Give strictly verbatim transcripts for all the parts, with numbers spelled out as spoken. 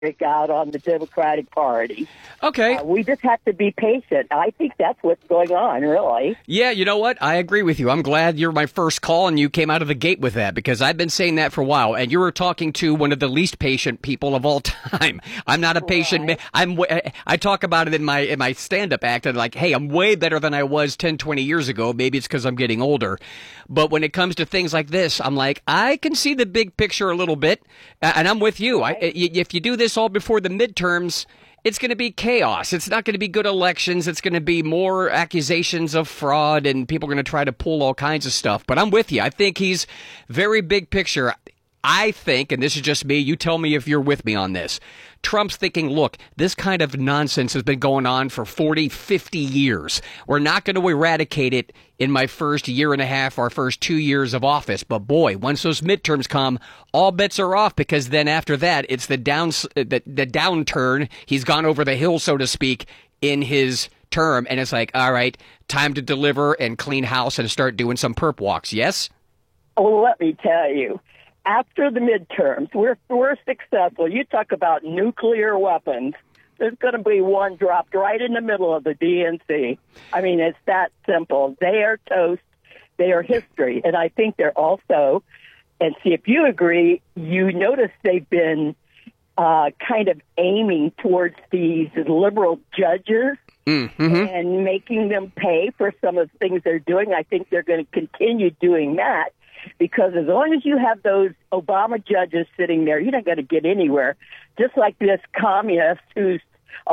break out on the Democratic Party. Okay. Uh, we just have to be patient. I think that's what's going on, really. Yeah, you know what? I agree with you. I'm glad you're my first call and you came out of the gate with that, because I've been saying that for a while. And you were talking to one of the least patient people of all time. I'm not a patient man. I'm. I talk about it in my in my stand-up act. And like, hey, I'm way better than I was ten, twenty years ago. Maybe it's because I'm getting older. But when it comes to things like this, I'm like, I can see the big picture a little bit. And I'm with you. I, if you do this all before the midterms, it's going to be chaos. It's not going to be good elections. It's going to be more accusations of fraud, and people are going to try to pull all kinds of stuff. But I'm with you. I think he's very big picture. I think, and this is just me, you tell me if you're with me on this, Trump's thinking, look, this kind of nonsense has been going on for forty, fifty years. We're not going to eradicate it in my first year and a half, our first two years of office. But boy, once those midterms come, all bets are off, because then after that, it's the down, the, the downturn. He's gone over the hill, so to speak, in his term. And it's like, all right, time to deliver and clean house and start doing some perp walks. Yes? Oh, let me tell you. After the midterms, we're, we're successful. You talk about nuclear weapons. There's going to be one dropped right in the middle of the D N C. I mean, it's that simple. They are toast. They are history. And I think they're also, and see if you agree, you notice they've been uh, kind of aiming towards these liberal judges mm-hmm. and making them pay for some of the things they're doing. I think they're going to continue doing that. Because as long as you have those Obama judges sitting there, you're not going to get anywhere. Just like this communist who's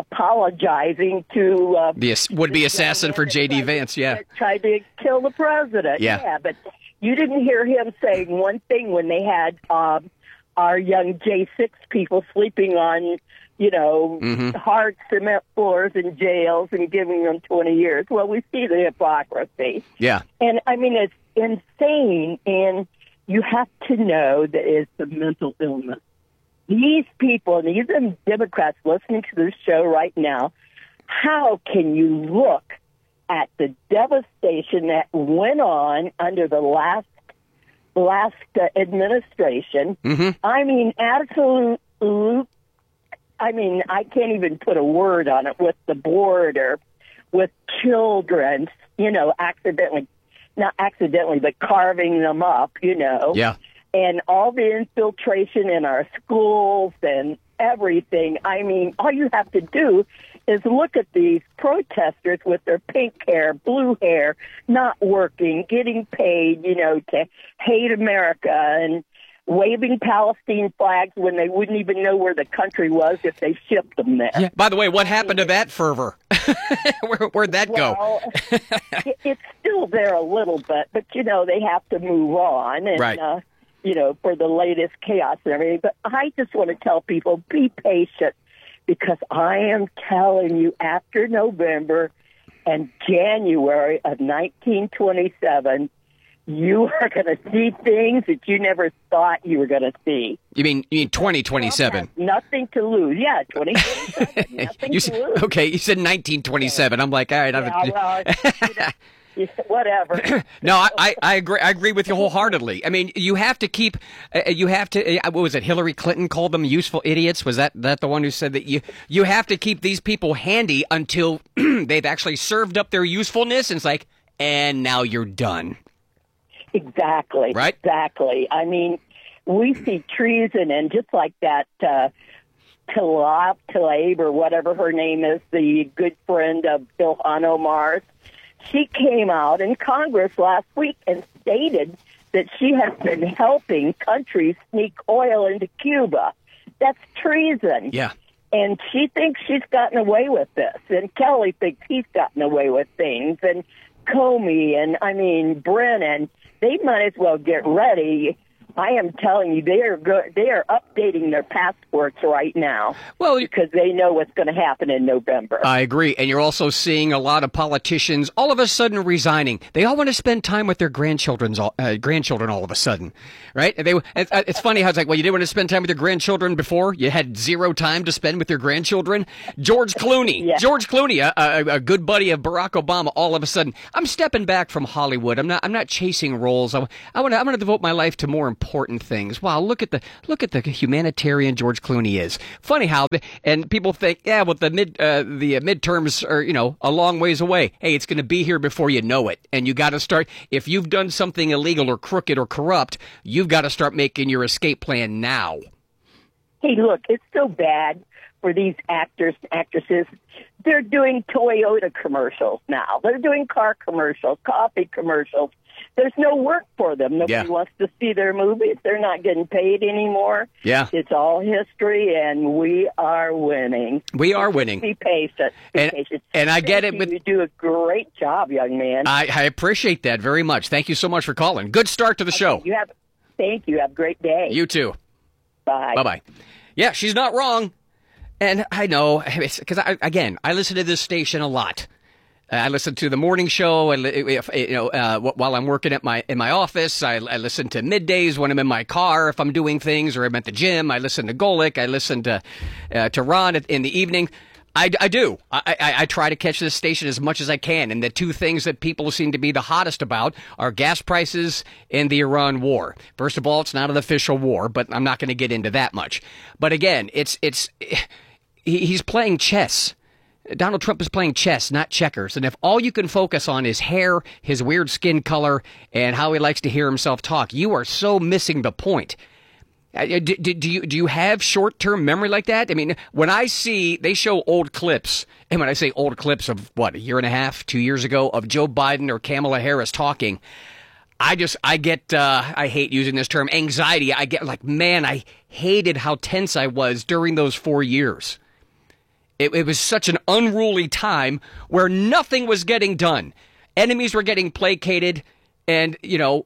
apologizing to uh, the would-be assassin for J D. Vance, yeah, tried to kill the president. Yeah. yeah, but you didn't hear him saying one thing when they had um, our young J six people sleeping on, you know, mm-hmm. hard cement floors in jails and giving them twenty years. Well, we see the hypocrisy. Yeah, and I mean it's insane, and you have to know that it's a mental illness. These people, and these Democrats listening to this show right now, how can you look at the devastation that went on under the last last uh, administration? Mm-hmm. I mean, absolute, I mean, I can't even put a word on it, with the border, with children, you know, accidentally not accidentally, but carving them up, you know. Yeah. And all the infiltration in our schools and everything. I mean, all you have to do is look at these protesters with their pink hair, blue hair, not working, getting paid, you know, to hate America and waving Palestine flags when they wouldn't even know where the country was if they shipped them there. Yeah. By the way, what happened to that fervor? Where, where'd that well, go? it, it's still there a little bit, but, you know, they have to move on, and, right. uh, you know, for the latest chaos and everything. But I just want to tell people, be patient, because I am telling you, after November and January of nineteen twenty-seven, you are going to see things that you never thought you were going to see. You mean you mean twenty twenty-seven? Nothing to lose. Yeah, twenty twenty-seven. Nothing you to said, lose. Okay, you said nineteen twenty-seven. I'm like, all right. Yeah, well, you know, whatever. No, I, I, I agree. I agree with you wholeheartedly. I mean, you have to keep. Uh, you have to. Uh, what was it? Hillary Clinton called them useful idiots. Was that that the one who said that you you have to keep these people handy until they've actually served up their usefulness? And it's like, and now you're done. Exactly. Right? Exactly. I mean, we see treason, and just like that uh, Tlaib, Tlaib, or whatever her name is, the good friend of Ilhan Omar's, she came out in Congress last week and stated that she has been helping countries sneak oil into Cuba. That's treason. Yeah. And she thinks she's gotten away with this, and Kelly thinks he's gotten away with things, and Comey, and, I mean, Brennan. They might as well get ready. I am telling you, they are go- they are updating their passports right now. Well, because they know what's going to happen in November. I agree, and you're also seeing a lot of politicians all of a sudden resigning. They all want to spend time with their grandchildren's all, uh, grandchildren all of a sudden, right? And they it's, it's funny how it's like, well, you didn't want to spend time with your grandchildren before. You had zero time to spend with your grandchildren. George Clooney, yeah. George Clooney, a, a, a good buddy of Barack Obama. All of a sudden, I'm stepping back from Hollywood. I'm not I'm not chasing roles. I, I want to I'm going to devote my life to more important important things. Wow, look at the look at the humanitarian George Clooney is. Funny how, the, and people think, yeah, well, the mid uh, the midterms are, you know, a long ways away. Hey, it's going to be here before you know it, and you got to start. If you've done something illegal or crooked or corrupt, you've got to start making your escape plan now. Hey, look, it's so bad for these actors and actresses. They're doing Toyota commercials now. They're doing car commercials, coffee commercials. There's no work for them. Nobody yeah. wants to see their movies. They're not getting paid anymore. Yeah. It's all history, and we are winning. We are winning. Be patient. Be and, patient. and I get Thank it. But you do a great job, young man. I, I appreciate that very much. Thank you so much for calling. Good start to the okay, show. You have. Thank you. Have a great day. You too. Bye. Bye-bye. Yeah, she's not wrong. And I know, because, I, again, I listen to this station a lot. I listen to the morning show, and if, you know, uh, while I'm working at my in my office. I, I listen to middays when I'm in my car if I'm doing things, or I'm at the gym. I listen to Golic. I listen to uh, to Ron in the evening. I, I do. I, I, I try to catch this station as much as I can. And the two things that people seem to be the hottest about are gas prices and the Iran war. First of all, it's not an official war, but I'm not going to get into that much. But again, it's it's he, he's playing chess. Donald Trump is playing chess, not checkers. And if all you can focus on is hair, his weird skin color, and how he likes to hear himself talk, you are so missing the point. Do, do, do you do you have short-term memory like that? I mean, when I see, they show old clips, and when I say old clips of, what, a year and a half, two years ago, of Joe Biden or Kamala Harris talking, I just, I get, uh, I hate using this term, anxiety. I get like, man, I hated how tense I was during those four years. It, it was such an unruly time where nothing was getting done. Enemies were getting placated, and, you know,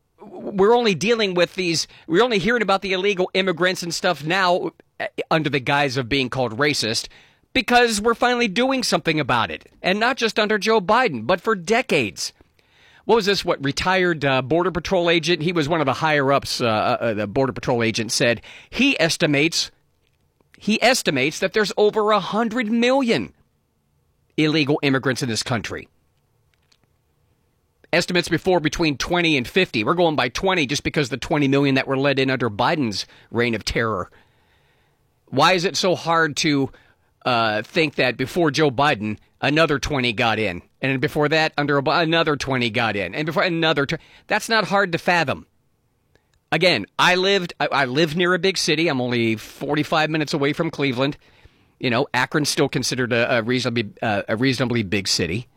we're only dealing with these, we're only hearing about the illegal immigrants and stuff now under the guise of being called racist because we're finally doing something about it. And not just under Joe Biden, but for decades. What was this, what, retired uh, Border Patrol agent? He was one of the higher-ups, uh, uh, the Border Patrol agent said he estimates, he estimates that there's over one hundred million illegal immigrants in this country. Estimates before between twenty and fifty. We're going by twenty just because the twenty million that were let in under Biden's reign of terror. Why is it so hard to uh, think that before Joe Biden, another twenty got in? And before that, under Obama, another twenty got in. And before another twenty. That's not hard to fathom. Again, I lived, I, I live near a big city. I'm only forty-five minutes away from Cleveland. You know, Akron's still considered a, a reasonably, uh, a reasonably big city.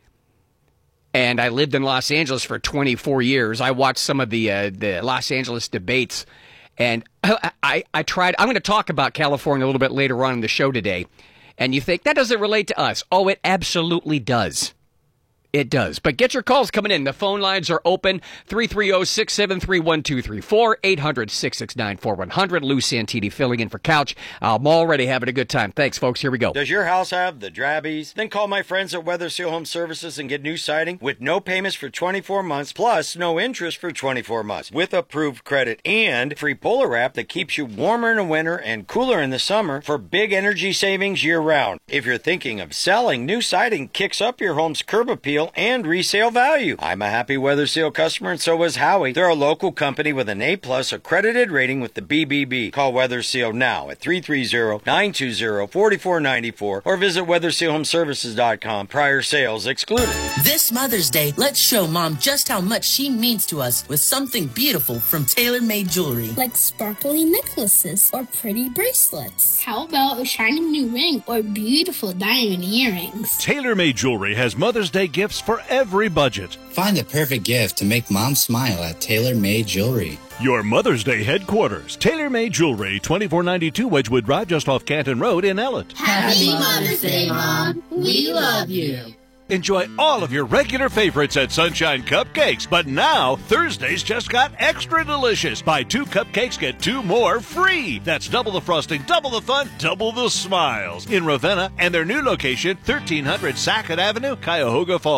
And I lived in Los Angeles for twenty-four years. I watched some of the uh, the Los Angeles debates, and I, I, I tried. I'm going to talk about California a little bit later on in the show today. And you think, that doesn't relate to us. Oh, it absolutely does. It does. But get your calls coming in. The phone lines are open. three three zero, six seven three, one two three four, eight hundred, six six nine, four one zero zero. Lou Santini filling in for Couch. I'm already having a good time. Thanks, folks. Here we go. Does your house have the drabbies? Then call my friends at Weather Seal Home Services and get new siding with no payments for twenty-four months, plus no interest for twenty-four months, with approved credit and free Polar Wrap that keeps you warmer in the winter and cooler in the summer for big energy savings year-round. If you're thinking of selling, new siding kicks up your home's curb appeal and resale value. I'm a happy Weather Seal customer, and so is Howie. They're a local company with an A-plus accredited rating with the B B B. Call Weather Seal now at three three zero, nine two zero, four four nine four or visit weather seal home services dot com. Prior sales excluded. This Mother's Day, let's show Mom just how much she means to us with something beautiful from TaylorMade Jewelry. Like sparkly necklaces or pretty bracelets. How about a shiny new ring or beautiful diamond earrings? TaylorMade Jewelry has Mother's Day gifts for every budget. Find the perfect gift to make Mom smile at TaylorMade Jewelry. Your Mother's Day headquarters, TaylorMade Jewelry, twenty-four ninety-two Wedgwood Drive, just off Canton Road in Ellet. Happy Mother's Day, Mom. We love you. Enjoy all of your regular favorites at Sunshine Cupcakes, but now Thursdays just got extra delicious. Buy two cupcakes, get two more free. That's double the frosting, double the fun, double the smiles. In Ravenna and their new location, thirteen hundred Sackett Avenue, Cuyahoga Falls.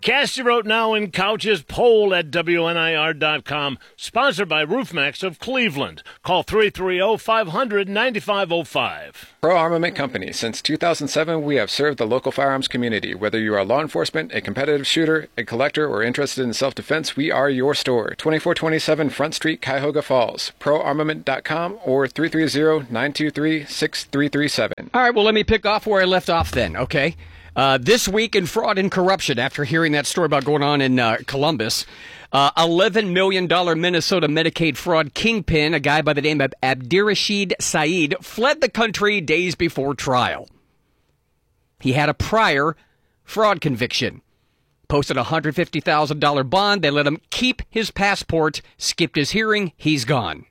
Cast your vote now in Couch's poll at W N I R dot com. Sponsored by RoofMax of Cleveland. Call three three zero, five hundred, nine five zero five. Pro Armament Company. Since two thousand seven, we have served the local firearms community. Whether you are law enforcement, a competitive shooter, a collector, or interested in self-defense, we are your store. twenty-four twenty-seven Front Street, Cuyahoga Falls. pro armament dot com or three three zero, nine two three, six three three seven. All right, well, let me pick off where I left off then, okay? Uh, this week in fraud and corruption, after hearing that story about going on in uh, Columbus, uh, eleven million dollars Minnesota Medicaid fraud kingpin, a guy by the name of Abdirashid Saeed, fled the country days before trial. He had a prior fraud conviction. Posted a one hundred fifty thousand dollars bond. They let him keep his passport, skipped his hearing. He's gone.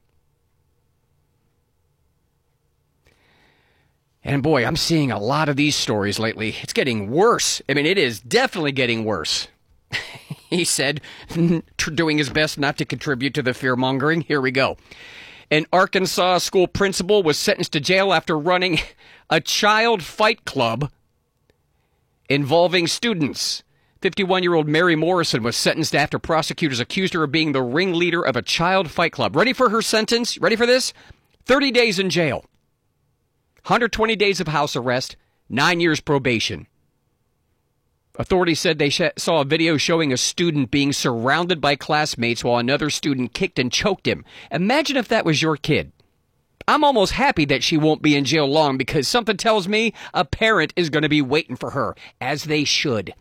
And boy, I'm seeing a lot of these stories lately. It's getting worse. I mean, it is definitely getting worse. He said, doing his best not to contribute to the fear-mongering. Here we go. An Arkansas school principal was sentenced to jail after running a child fight club involving students. fifty-one-year-old Mary Morrison was sentenced after prosecutors accused her of being the ringleader of a child fight club. Ready for her sentence? Ready for this? thirty days in jail. one hundred twenty days of house arrest, nine years probation. Authorities said they sh- saw a video showing a student being surrounded by classmates while another student kicked and choked him. Imagine if that was your kid. I'm almost happy that she won't be in jail long because something tells me a parent is going to be waiting for her, as they should.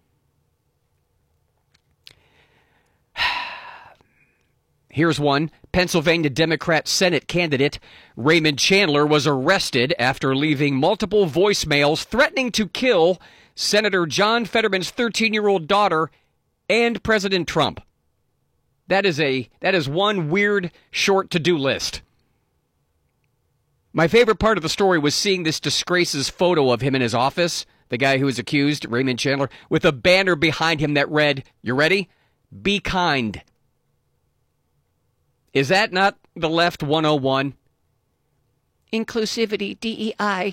Here's one. Pennsylvania Democrat Senate candidate Raymond Chandler was arrested after leaving multiple voicemails threatening to kill Senator John Fetterman's thirteen-year-old daughter and President Trump. That is a that is one weird short to-do list. My favorite part of the story was seeing this disgrace's photo of him in his office, the guy who was accused, Raymond Chandler, with a banner behind him that read, you ready? Be kind. Is that not the left one oh one? Inclusivity, D E I.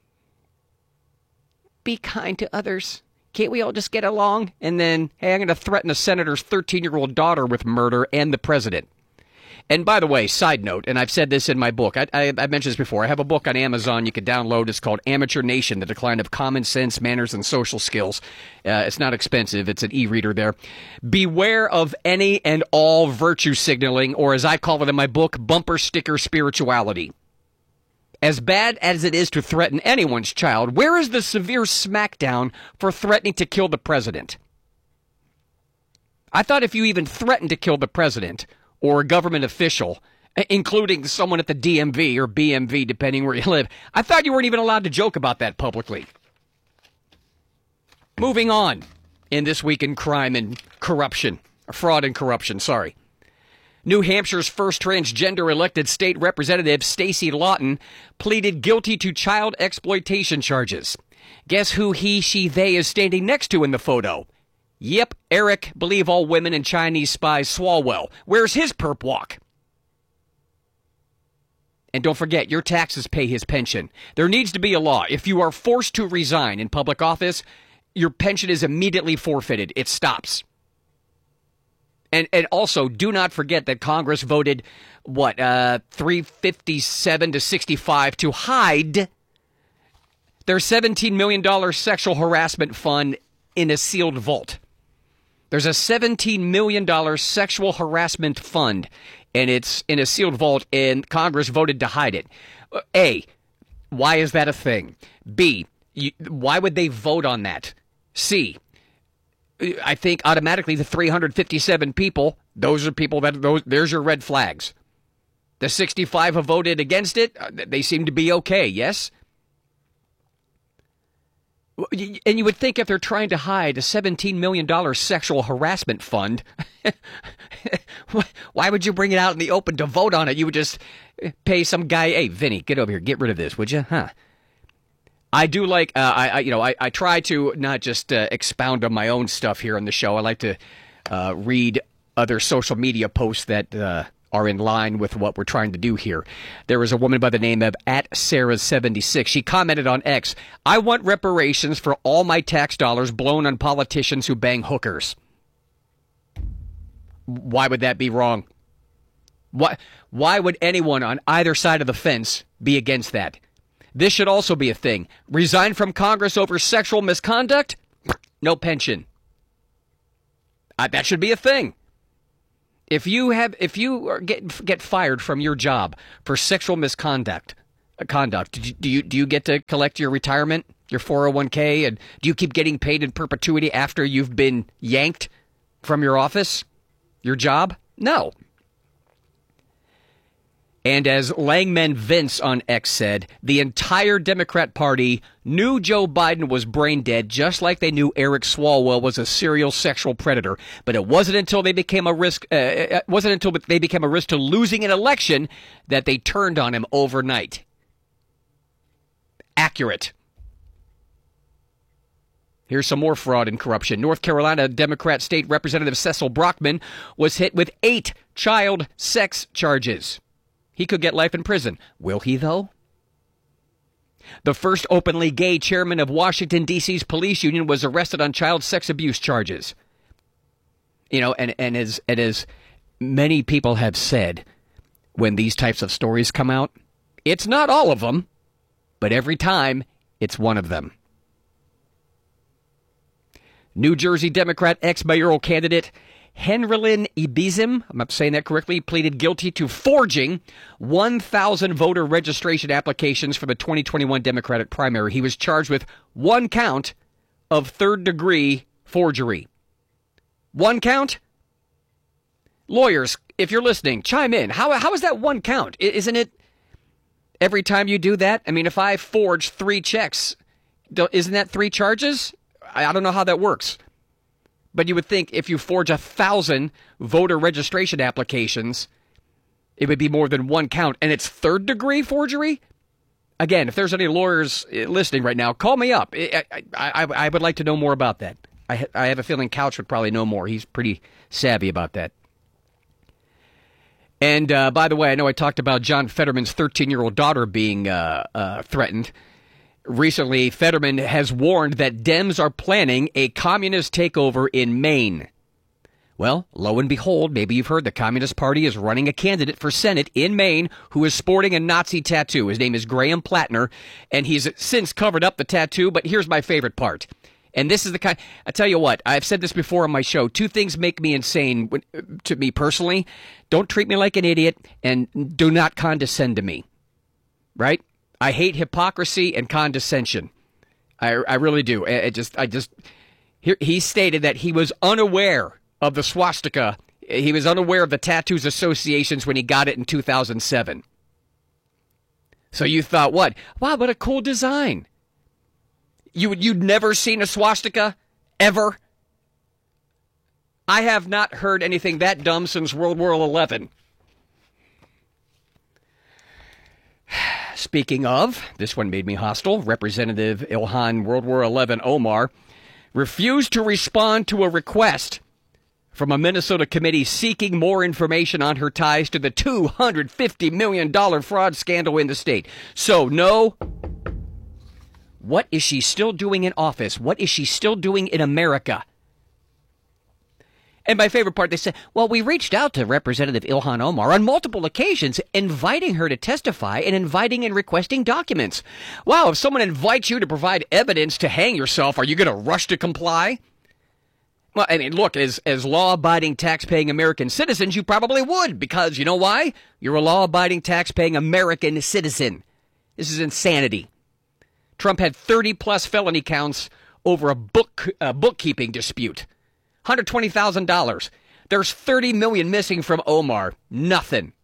Be kind to others. Can't we all just get along? And then, hey, I'm going to threaten a senator's thirteen-year-old daughter with murder and the president. And by the way, side note, and I've said this in my book, I, I, I mentioned this before, I have a book on Amazon you can download. It's called Amateur Nation, The Decline of Common Sense, Manners, and Social Skills. Uh, it's not expensive. It's an e-reader there. Beware of any and all virtue signaling, or as I call it in my book, bumper sticker spirituality. As bad as it is to threaten anyone's child, where is the severe smackdown for threatening to kill the president? I thought if you even threatened to kill the president or a government official, including someone at the D M V or B M V, depending where you live, I thought you weren't even allowed to joke about that publicly. Moving on in This Week in Crime and Corruption, or Fraud and Corruption, sorry. New Hampshire's first transgender elected state representative, Stacey Lawton, pleaded guilty to child exploitation charges. Guess who he, she, they is standing next to in the photo? Yep, Eric, believe all women and Chinese spies Swalwell. Where's his perp walk? And don't forget, your taxes pay his pension. There needs to be a law. If you are forced to resign in public office, your pension is immediately forfeited. It stops. And and also, do not forget that Congress voted, what, uh, three fifty-seven to sixty-five to hide their seventeen million dollars sexual harassment fund in a sealed vault. There's a seventeen million dollars sexual harassment fund, and it's in a sealed vault, and Congress voted to hide it. A, why is that a thing? B, you, why would they vote on that? C, I think automatically the three hundred fifty-seven people, those are people that, those, there's your red flags. The sixty-five have voted against it. They seem to be okay, yes? And you would think if they're trying to hide a seventeen million dollars sexual harassment fund, why would you bring it out in the open to vote on it? You would just pay some guy, hey, Vinny, get over here, get rid of this, would you? Huh? I do like, uh, I, I you know, I, I try to not just uh, expound on my own stuff here on the show. I like to uh, read other social media posts that uh, are in line with what we're trying to do here. There was a woman by the name of at Sarah seventy-six. She commented on X, "I want reparations for all my tax dollars blown on politicians who bang hookers." Why would that be wrong? Why, why would anyone on either side of the fence be against that? This should also be a thing. Resign from Congress over sexual misconduct? No pension. Uh, that should be a thing. If you have, if you are get get fired from your job for sexual misconduct, uh, conduct, do you, do you do you get to collect your retirement, your four oh one k, and do you keep getting paid in perpetuity after you've been yanked from your office, your job? No. And as Langman Vince on X said, the entire Democrat Party knew Joe Biden was brain dead, just like they knew Eric Swalwell was a serial sexual predator. But it wasn't until they became a risk. Uh, it wasn't until they became a risk to losing an election that they turned on him overnight. Accurate. Here's some more fraud and corruption. North Carolina Democrat State Representative Cecil Brockman was hit with eight child sex charges. He could get life in prison. Will he, though? The first openly gay chairman of Washington, D C's police union was arrested on child sex abuse charges. You know, and, and, as, and as many people have said, when these types of stories come out, it's not all of them, but every time, it's one of them. New Jersey Democrat ex-mayoral candidate Henrylin Ibizim, I'm not saying that correctly, pleaded guilty to forging one thousand voter registration applications for the twenty twenty-one Democratic primary. He was charged with one count of third-degree forgery. One count? Lawyers, if you're listening, chime in. How How is that one count? Isn't it every time you do that? I mean, if I forge three checks, isn't that three charges? I don't know how that works. But you would think if you forge a thousand voter registration applications, it would be more than one count. And it's third degree forgery? Again, if there's any lawyers listening right now, call me up. I, I, I, I would like to know more about that. I, I have a feeling Couch would probably know more. He's pretty savvy about that. And uh, by the way, I know I talked about John Fetterman's thirteen-year-old daughter being uh, uh, threatened. Recently, Fetterman has warned that Dems are planning a communist takeover in Maine. Well, lo and behold, maybe you've heard the Communist Party is running a candidate for Senate in Maine who is sporting a Nazi tattoo. His name is Graham Plattner, and he's since covered up the tattoo, but here's my favorite part. And this is the kind, I tell you what, I've said this before on my show. Two things make me insane to me personally. Don't treat me like an idiot, and do not condescend to me. Right? I hate hypocrisy and condescension. I, I really do. I, I just, I just. He, he stated that he was unaware of the swastika. He was unaware of the Tattoos Associations when he got it in two thousand seven. So you thought, what? Wow, what a cool design. You you'd never seen a swastika ever. I have not heard anything that dumb since World War Eleven. Speaking of, this one made me hostile. Representative Ilhan World War Eleven Omar refused to respond to a request from a Minnesota committee seeking more information on her ties to the two hundred fifty million dollars fraud scandal in the state. So, no. What is she still doing in office? What is she still doing in America? And my favorite part, they said, well, we reached out to Representative Ilhan Omar on multiple occasions, inviting her to testify and inviting and requesting documents. Wow, if someone invites you to provide evidence to hang yourself, are you going to rush to comply? Well, I mean, look, as, as law-abiding, tax-paying American citizens, you probably would, because you know why? You're a law-abiding, tax-paying American citizen. This is insanity. Trump had thirty-plus felony counts over a book uh, bookkeeping dispute. one hundred twenty thousand dollars. There's thirty million dollars missing from Omar. Nothing.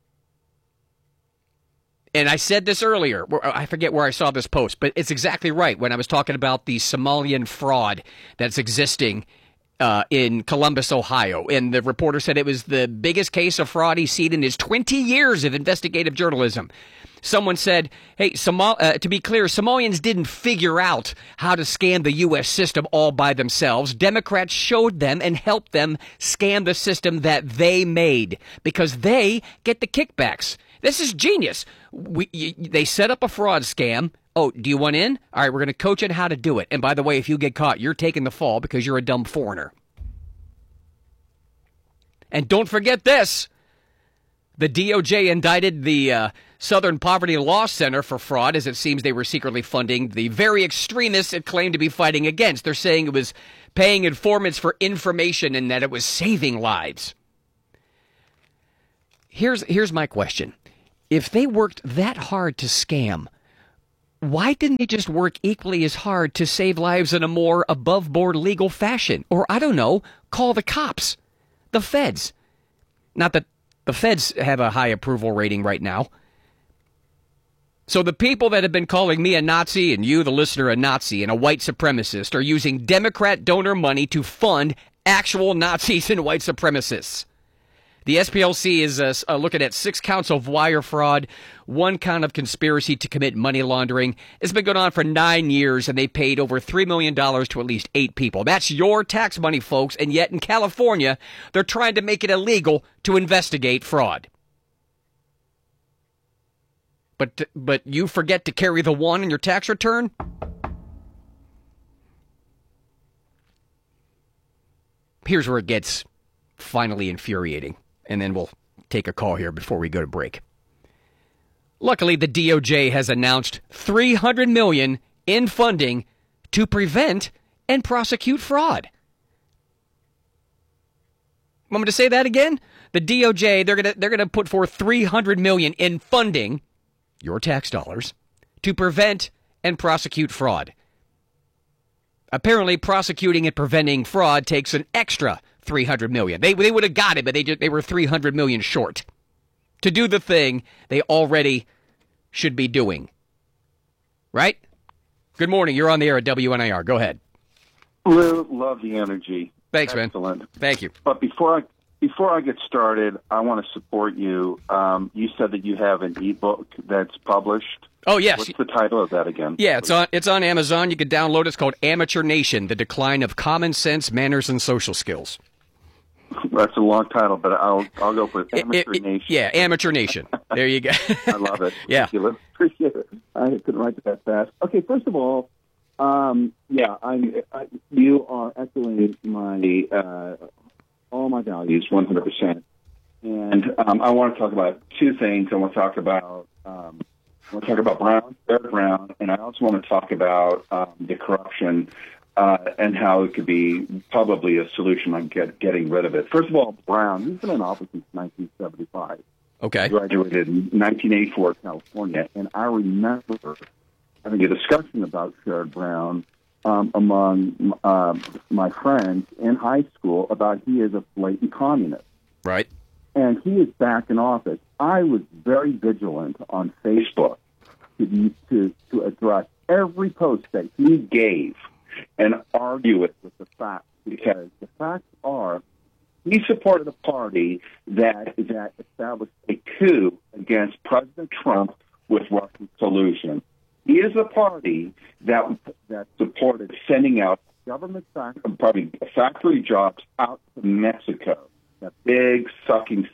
And I said this earlier. I forget where I saw this post, but it's exactly right when I was talking about the Somalian fraud that's existing uh, in Columbus, Ohio. And the reporter said it was the biggest case of fraud he's seen in his twenty years of investigative journalism. Someone said, hey, Somal- uh, to be clear, Somalians didn't figure out how to scam the U S system all by themselves. Democrats showed them and helped them scam the system that they made because they get the kickbacks. This is genius. We, y- they set up a fraud scam. Oh, do you want in? All right, we're going to coach on how to do it. And by the way, if you get caught, you're taking the fall because you're a dumb foreigner. And don't forget this. The D O J indicted the uh, Southern Poverty Law Center for fraud, as it seems they were secretly funding the very extremists it claimed to be fighting against. They're saying it was paying informants for information and that it was saving lives. Here's, here's my question. If they worked that hard to scam, why didn't they just work equally as hard to save lives in a more above-board legal fashion? Or, I don't know, call the cops, the feds. Not that the feds have a high approval rating right now. So the people that have been calling me a Nazi and you, the listener, a Nazi and a white supremacist are using Democrat donor money to fund actual Nazis and white supremacists. The S P L C is uh, uh, looking at six counts of wire fraud, one count of conspiracy to commit money laundering. It's been going on for nine years, and they paid over three million dollars to at least eight people. That's your tax money, folks, and yet in California, they're trying to make it illegal to investigate fraud. But but you forget to carry the one in your tax return? Here's where it gets finally infuriating. And then we'll take a call here before we go to break. Luckily, the D O J has announced three hundred million dollars in funding to prevent and prosecute fraud. Want me to say that again? The D O J, they're going to they're going to put forth three hundred million dollars in funding, your tax dollars, to prevent and prosecute fraud. Apparently, prosecuting and preventing fraud takes an extra three hundred million dollars. They they would have got it, but they just, they were three hundred million dollars short to do the thing they already should be doing. Right? Good morning. You're on the air at W N I R. Go ahead. Lou, love the energy. Thanks, Excellent. man. Thank you. But before I before I get started, I want to support you. Um, you said that you have an ebook that's published. Oh, yes. What's the title of that again? Yeah, it's on it's on Amazon. You can download it. It's called Amateur Nation, The Decline of Common Sense, Manners, and Social Skills. That's a long title, but I'll I'll go for Amateur it, it, Nation. Yeah, Amateur Nation. There you go. I love it. Yeah. Thank you. Appreciate it. I couldn't write that fast. Okay, first of all, um, yeah, I'm, I, you are echoing my uh, all my values one hundred percent. And um, I want to talk about two things. I want to talk about um, I want to talk about Brown, Barrett Brown, and I also want to talk about um, the corruption uh, and how it could be probably a solution on get, getting rid of it. First of all, Brown, he's been in office since nineteen seventy-five. Okay. He graduated in nineteen eighty-four in California, and I remember having a discussion about Sherrod Brown um, among uh, my friends in high school about he is a blatant communist. Right. And he is back in office. I was very vigilant on Facebook to, to, to address every post that he gave and argue it with the facts, because the facts are he supported a party that that established a coup against President Trump with Russian collusion. He is a party that that supported sending out government probably factory jobs out to Mexico. That big sucking.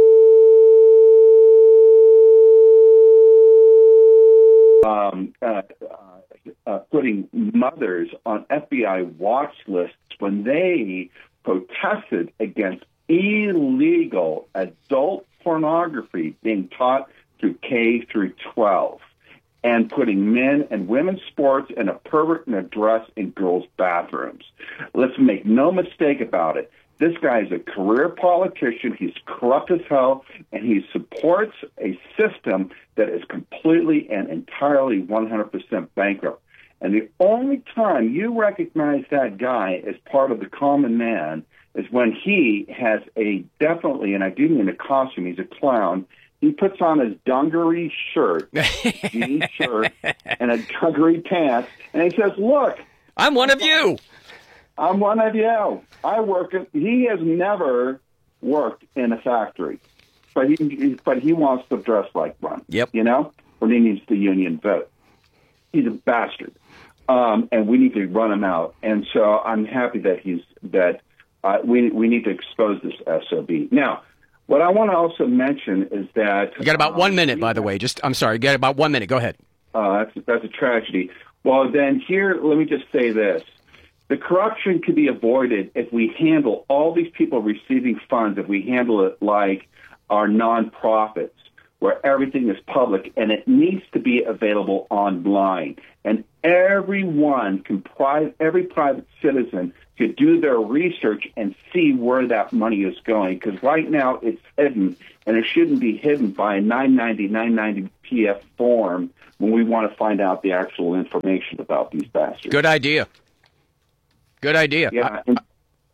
Um, uh, uh, uh, putting mothers on F B I watch lists when they protested against illegal adult pornography being taught through K through twelve, and putting men and women's sports in a pervert dress in girls' bathrooms. Let's make no mistake about it. This guy is a career politician. He's corrupt as hell, and he supports a system that is completely and entirely one hundred percent bankrupt. And the only time you recognize that guy as part of the common man is when he has a definitely, and I do mean a costume, he's a clown. He puts on his dungaree shirt, jean shirt, and a dungaree pants, and he says, look. I'm one of you. I'm one of you. I work. In, he has never worked in a factory, but he but he wants to dress like one. Yep. You know, when he needs the union vote. He's a bastard, um, and we need to run him out. And so I'm happy that he's that uh, we we need to expose this S O B. Now, what I want to also mention is that you got about um, one minute, by the way. Just I'm sorry, you got about one minute. Go ahead. Uh, that's that's a tragedy. Well, then here, let me just say this. The corruption could be avoided if we handle all these people receiving funds, if we handle it like our nonprofits, where everything is public, and it needs to be available online. And everyone can, pri- every private citizen could do their research and see where that money is going. Because right now it's hidden, and it shouldn't be hidden by a nine ninety, nine ninety P F form when we want to find out the actual information about these bastards. Good idea. Good idea. Yeah. I, I,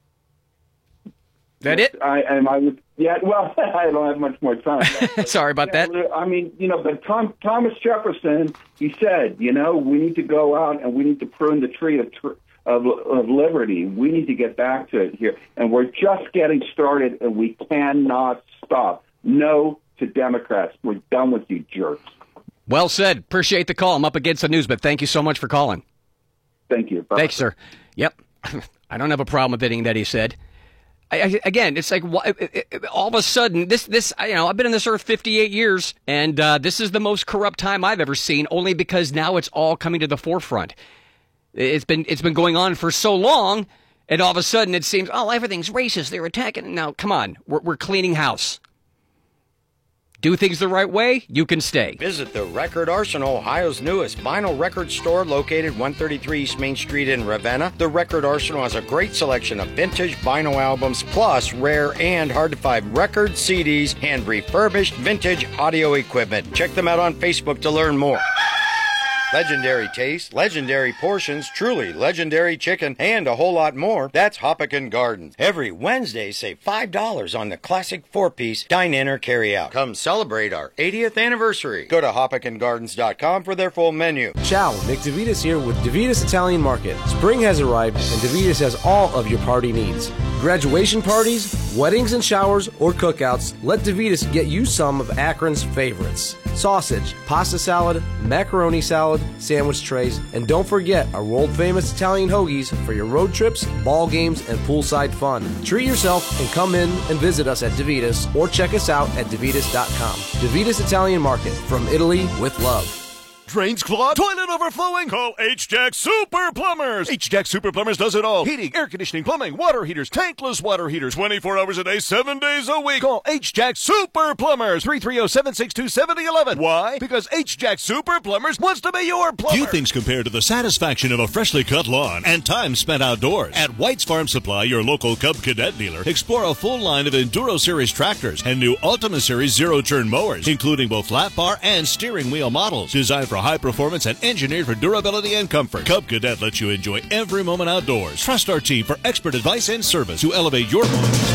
that yes, it? I, and I would, yeah, well, I don't have much more time. Sorry about yeah, that. I mean, you know, but Tom, Thomas Jefferson, he said, you know, we need to go out and we need to prune the tree of, tr- of, of liberty. We need to get back to it here. And we're just getting started, and we cannot stop. No to Democrats. We're done with you jerks. Well said. Appreciate the call. I'm up against the news, but thank you so much for calling. Thank you. Bye. Thanks, sir. Yep. I don't have a problem with anything that he said. I, I, again, it's like all of a sudden, this, this, you know, I've been on this earth fifty-eight years, and uh, this is the most corrupt time I've ever seen, only because now it's all coming to the forefront. It's been, it's been going on for so long, and all of a sudden it seems, oh, everything's racist. They're attacking. Now, come on. We're, we're cleaning house. Do things the right way, you can stay. Visit the Record Arsenal, Ohio's newest vinyl record store located one thirty-three East Main Street in Ravenna. The Record Arsenal has a great selection of vintage vinyl albums, plus rare and hard-to-find records, C Ds, and refurbished vintage audio equipment. Check them out on Facebook to learn more. Legendary taste, legendary portions, truly legendary chicken, and a whole lot more. That's Hoppican Gardens. Every Wednesday, save five dollars on the classic four-piece dine-in or carry-out. Come celebrate our eightieth anniversary. Go to hoppican gardens dot com for their full menu. Ciao, Nick DeVitis here with DeVitis Italian Market. Spring has arrived, and DeVitis has all of your party needs. Graduation parties, weddings and showers, or cookouts, let DeVitis get you some of Akron's favorites. Sausage, pasta salad, macaroni salad, sandwich trays, and don't forget our world-famous Italian hoagies for your road trips, ball games, and poolside fun. Treat yourself and come in and visit us at DeVitis or check us out at DeVitis dot com. DeVitis Italian Market, from Italy with love. Drains clogged? Toilet overflowing? Call H-Jack Super Plumbers. H-Jack Super Plumbers does it all. Heating, air conditioning, plumbing, water heaters, tankless water heaters, twenty-four hours a day, seven days a week. Call H-Jack Super Plumbers. three three zero, seven six two, seven zero one one. Why? Because H-Jack Super Plumbers wants to be your plumber. Few things compare to the satisfaction of a freshly cut lawn and time spent outdoors. At White's Farm Supply, your local Cub Cadet dealer, explore a full line of Enduro Series tractors and new Ultima Series zero-turn mowers, including both flat bar and steering wheel models, designed for high performance and engineered for durability and comfort. Cub Cadet lets you enjoy every moment outdoors. Trust our team for expert advice and service to elevate your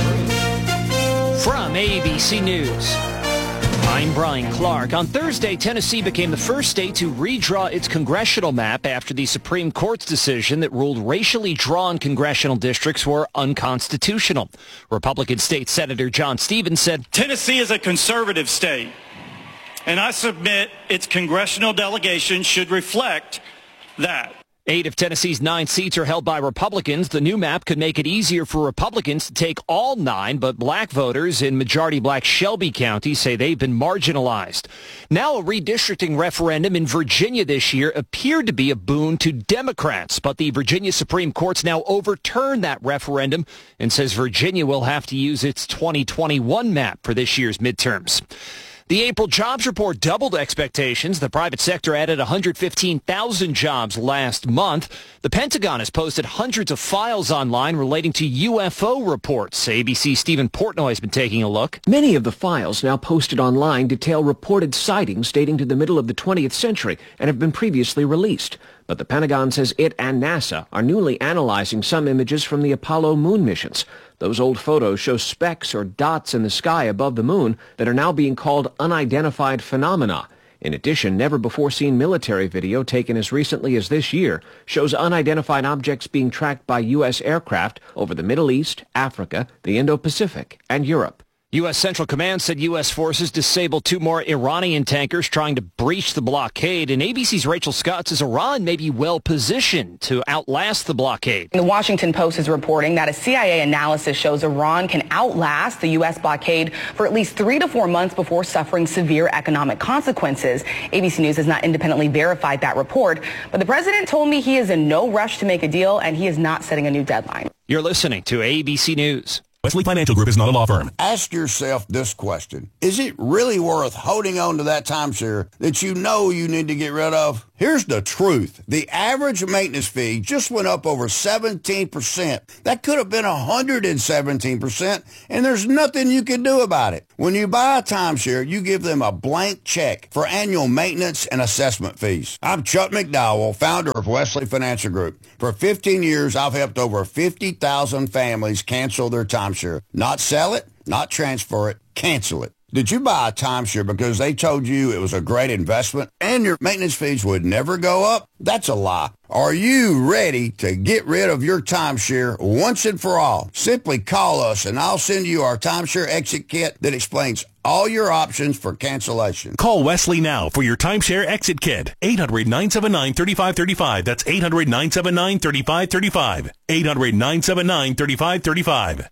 moment. From A B C News, I'm Brian Clark. On Thursday, Tennessee became the first state to redraw its congressional map after the Supreme Court's decision that ruled racially drawn congressional districts were unconstitutional. Republican State Senator John Stevens said, Tennessee is a conservative state, and I submit its congressional delegation should reflect that. Eight of Tennessee's nine seats are held by Republicans. The new map could make it easier for Republicans to take all nine, but black voters in majority-black Shelby County say they've been marginalized. Now a redistricting referendum in Virginia this year appeared to be a boon to Democrats, but the Virginia Supreme Court's now overturned that referendum and says Virginia will have to use its twenty twenty-one map for this year's midterms. The April jobs report doubled expectations. The private sector added one hundred fifteen thousand jobs last month. The Pentagon has posted hundreds of files online relating to U F O reports. A B C's Stephen Portnoy has been taking a look. Many of the files now posted online detail reported sightings dating to the middle of the twentieth century and have been previously released. But the Pentagon says it and NASA are newly analyzing some images from the Apollo moon missions. Those old photos show specks or dots in the sky above the moon that are now being called unidentified phenomena. In addition, never-before-seen military video taken as recently as this year shows unidentified objects being tracked by U S aircraft over the Middle East, Africa, the Indo-Pacific, and Europe. U S. Central Command said U S forces disabled two more Iranian tankers trying to breach the blockade. And A B C's Rachel Scott says Iran may be well positioned to outlast the blockade. The Washington Post is reporting that a C I A analysis shows Iran can outlast the U S blockade for at least three to four months before suffering severe economic consequences. A B C News has not independently verified that report, but the president told me he is in no rush to make a deal and he is not setting a new deadline. You're listening to A B C News. Wesley Financial Group is not a law firm. Ask yourself this question. Is it really worth holding on to that timeshare that you know you need to get rid of? Here's the truth. The average maintenance fee just went up over seventeen percent. That could have been one hundred seventeen percent, and there's nothing you can do about it. When you buy a timeshare, you give them a blank check for annual maintenance and assessment fees. I'm Chuck McDowell, founder of Wesley Financial Group. For fifteen years, I've helped over fifty thousand families cancel their timeshare. Not sell it, not transfer it, cancel it. Did you buy a timeshare because they told you it was a great investment and your maintenance fees would never go up? That's a lie. Are you ready to get rid of your timeshare once and for all? Simply call us and I'll send you our timeshare exit kit that explains all your options for cancellation. Call Wesley now for your timeshare exit kit. eight hundred, nine seven nine, three five three five. That's eight hundred, nine seven nine, three five three five. eight hundred, nine seven nine, three five three five.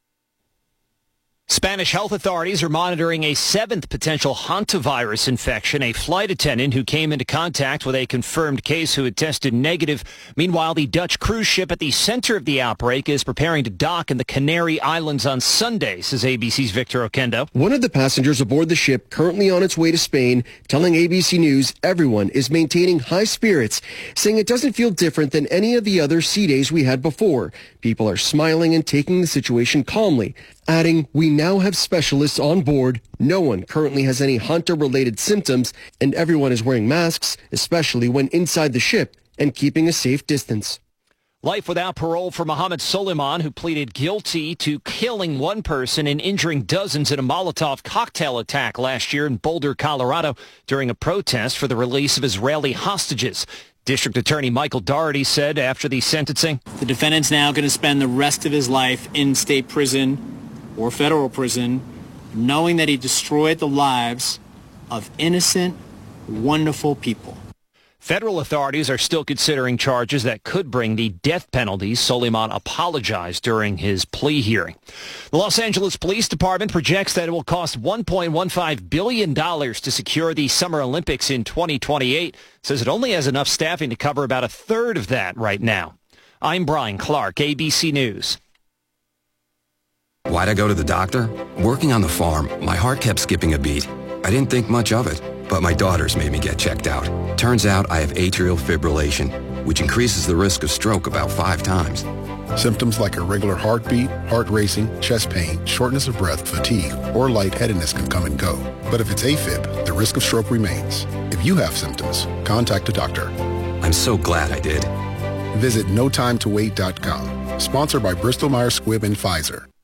Spanish health authorities are monitoring a seventh potential hantavirus infection, a flight attendant who came into contact with a confirmed case who had tested negative. Meanwhile, the Dutch cruise ship at the center of the outbreak is preparing to dock in the Canary Islands on Sunday, says A B C's Victor Oquendo. One of the passengers aboard the ship, currently on its way to Spain, telling A B C News everyone is maintaining high spirits, saying it doesn't feel different than any of the other sea days we had before. People are smiling and taking the situation calmly, adding, "We now have specialists on board. No one currently has any Hanta-related symptoms, and everyone is wearing masks, especially when inside the ship, and keeping a safe distance." Life without parole for Mohammed Soleiman, who pleaded guilty to killing one person and injuring dozens in a Molotov cocktail attack last year in Boulder, Colorado, during a protest for the release of Israeli hostages. District Attorney Michael Doherty said after the sentencing, "The defendant's now going to spend the rest of his life in state prison or federal prison, knowing that he destroyed the lives of innocent, wonderful people." Federal authorities are still considering charges that could bring the death penalty. Soleiman apologized during his plea hearing. The Los Angeles Police Department projects that it will cost one point one five billion dollars to secure the Summer Olympics in twenty twenty-eight. Says it only has enough staffing to cover about a third of that right now. I'm Brian Clark, A B C News. Why'd I go to the doctor? Working on the farm, my heart kept skipping a beat. I didn't think much of it, but my daughters made me get checked out. Turns out I have atrial fibrillation, which increases the risk of stroke about five times. Symptoms like irregular heartbeat, heart racing, chest pain, shortness of breath, fatigue, or lightheadedness can come and go. But if it's AFib, the risk of stroke remains. If you have symptoms, contact a doctor. I'm so glad I did. Visit no time to wait dot com. Sponsored by Bristol Myers Squibb and Pfizer.